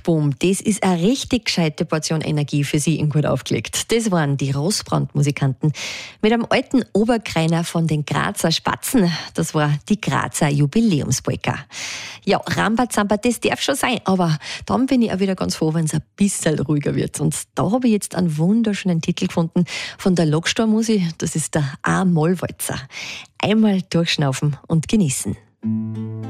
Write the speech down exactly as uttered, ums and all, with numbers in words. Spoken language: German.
Boom, das ist eine richtig gescheite Portion Energie für Sie in gut aufgelegt. Das waren die Rossbrand-Musikanten mit einem alten Oberkreiner von den Grazer Spatzen. Das war die Grazer Jubiläumspolka. Ja, Rambazamba, das darf schon sein, aber dann bin ich auch wieder ganz froh, wenn es ein bisschen ruhiger wird. Und da habe ich jetzt einen wunderschönen Titel gefunden von der Logstor-Musi. Das ist der A-Moll-Walzer. Einmal durchschnaufen und genießen.